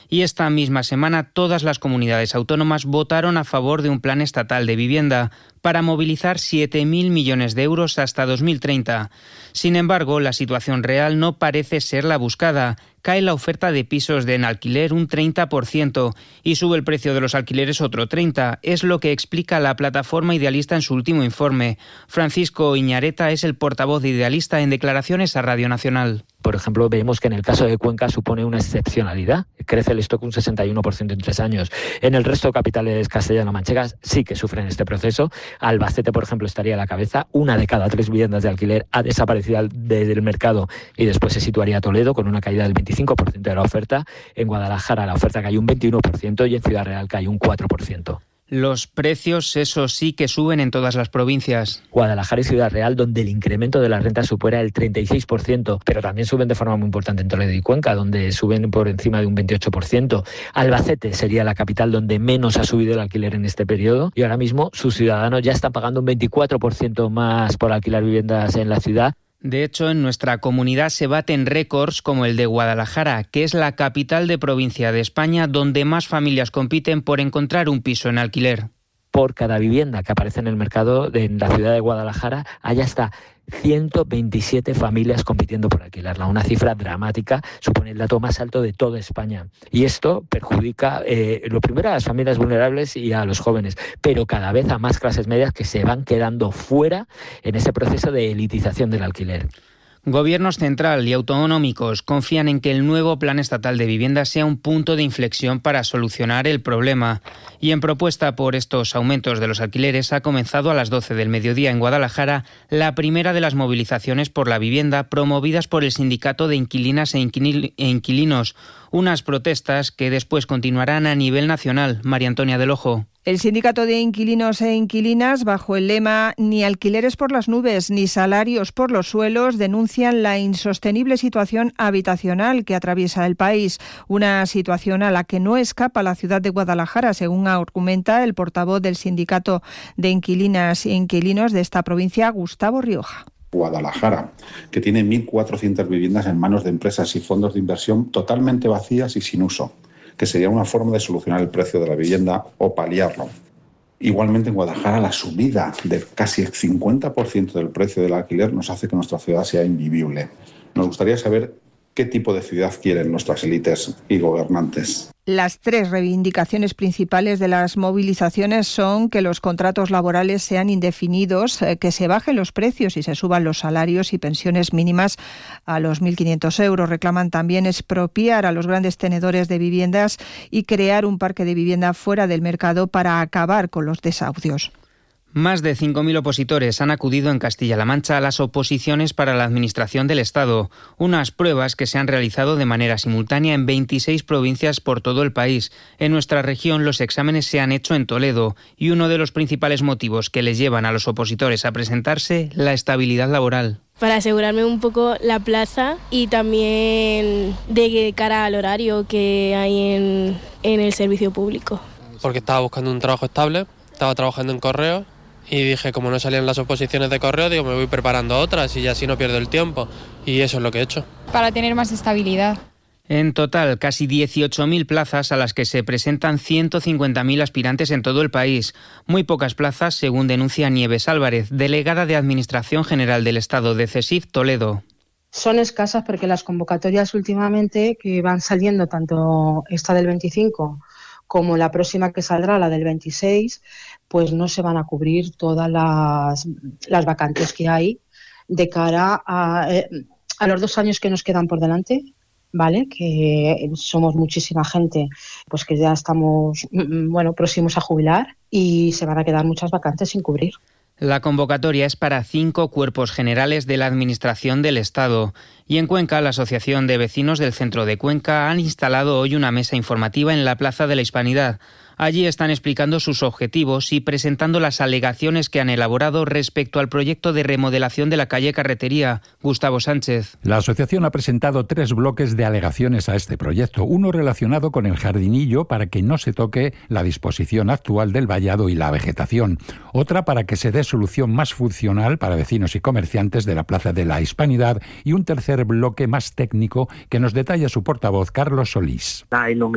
Y esta misma semana todas las comunidades autónomas votaron a favor de un plan estatal de vivienda para movilizar 7.000 millones de euros hasta 2030. Sin embargo, la situación real no parece ser la buscada. Cae la oferta de pisos en alquiler un 30% y sube el precio de los alquileres otro 30%. Es lo que explica la plataforma Idealista en su último informe. Francisco Iñareta es el portavoz de Idealista en declaraciones a Radio Nacional. Por ejemplo, vemos que en el caso de Cuenca supone una excepcionalidad. Crece el stock un 61% en 3 años. En el resto de capitales castellano-manchegas sí que sufren este proceso. Albacete, por ejemplo, estaría a la cabeza. 1 de cada 3 viviendas de alquiler ha desaparecido del mercado y después se situaría Toledo con una caída del 25% de la oferta. En Guadalajara la oferta cayó un 21% y en Ciudad Real cayó un 4%. Los precios, eso sí, que suben en todas las provincias. Guadalajara y Ciudad Real, donde el incremento de la renta supera el 36%, pero también suben de forma muy importante en Toledo y Cuenca, donde suben por encima de un 28%. Albacete sería la capital donde menos ha subido el alquiler en este periodo y ahora mismo sus ciudadanos ya están pagando un 24% más por alquilar viviendas en la ciudad. De hecho, en nuestra comunidad se baten récords como el de Guadalajara, que es la capital de provincia de España donde más familias compiten por encontrar un piso en alquiler. Por cada vivienda que aparece en el mercado en la ciudad de Guadalajara, hay hasta 127 familias compitiendo por alquilarla. Una cifra dramática, supone el dato más alto de toda España. Y esto perjudica, lo primero, a las familias vulnerables y a los jóvenes, pero cada vez a más clases medias que se van quedando fuera en ese proceso de elitización del alquiler. Gobiernos central y autonómicos confían en que el nuevo Plan Estatal de Vivienda sea un punto de inflexión para solucionar el problema. Y en propuesta por estos aumentos de los alquileres ha comenzado a las 12 del mediodía en Guadalajara la primera de las movilizaciones por la vivienda promovidas por el Sindicato de Inquilinas e Inquilinos. Unas protestas que después continuarán a nivel nacional. María Antonia del Ojo. El Sindicato de Inquilinos e Inquilinas, bajo el lema «Ni alquileres por las nubes, ni salarios por los suelos», denuncian la insostenible situación habitacional que atraviesa el país. Una situación a la que no escapa la ciudad de Guadalajara, según argumenta el portavoz del Sindicato de Inquilinas e Inquilinos de esta provincia, Gustavo Rioja. Guadalajara, que tiene 1.400 viviendas en manos de empresas y fondos de inversión totalmente vacías y sin uso, que sería una forma de solucionar el precio de la vivienda o paliarlo. Igualmente en Guadalajara la subida de casi el 50% del precio del alquiler nos hace que nuestra ciudad sea invivible. Nos gustaría saber qué tipo de ciudad quieren nuestras élites y gobernantes. Las 3 reivindicaciones principales de las movilizaciones son que los contratos laborales sean indefinidos, que se bajen los precios y se suban los salarios y pensiones mínimas a los 1.500 euros. Reclaman también expropiar a los grandes tenedores de viviendas y crear un parque de vivienda fuera del mercado para acabar con los desahucios. Más de 5.000 opositores han acudido en Castilla-La Mancha a las oposiciones para la Administración del Estado, unas pruebas que se han realizado de manera simultánea en 26 provincias por todo el país. En nuestra región los exámenes se han hecho en Toledo y uno de los principales motivos que les llevan a los opositores a presentarse, la estabilidad laboral. Para asegurarme un poco la plaza y también de cara al horario que hay en el servicio público. Porque estaba buscando un trabajo estable, estaba trabajando en correos. Y dije, como no salían las oposiciones de correo, digo, me voy preparando otras y así no pierdo el tiempo. Y eso es lo que he hecho. Para tener más estabilidad. En total, casi 18.000 plazas a las que se presentan 150.000 aspirantes en todo el país. Muy pocas plazas, según denuncia Nieves Álvarez, delegada de Administración General del Estado de CESIF Toledo. Son escasas porque las convocatorias últimamente que van saliendo, tanto esta del 25 como la próxima que saldrá, la del 26, pues no se van a cubrir todas las vacantes que hay de cara a los 2 años que nos quedan por delante, ¿vale? Que somos muchísima gente, pues que ya estamos, próximos a jubilar y se van a quedar muchas vacantes sin cubrir. La convocatoria es para 5 cuerpos generales de la Administración del Estado. Y en Cuenca, la Asociación de Vecinos del Centro de Cuenca han instalado hoy una mesa informativa en la Plaza de la Hispanidad. Allí están explicando sus objetivos y presentando las alegaciones que han elaborado respecto al proyecto de remodelación de la calle Carretería. Gustavo Sánchez. La asociación ha presentado 3 bloques de alegaciones a este proyecto. Uno relacionado con el jardinillo para que no se toque la disposición actual del vallado y la vegetación. Otra para que se dé solución más funcional para vecinos y comerciantes de la Plaza de la Hispanidad. Y un tercer bloque más técnico que nos detalla su portavoz, Carlos Solís. La iluminación